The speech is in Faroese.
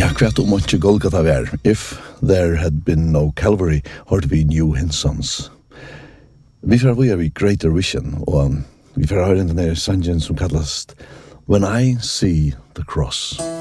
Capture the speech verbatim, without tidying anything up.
Ja, kvart om ikke Golgata var. If there had been no Calvary, hørte vi New Hinsons. Vi får vi vi Greater Vision, og vi får høre den der sangen som kallas When I See the Cross.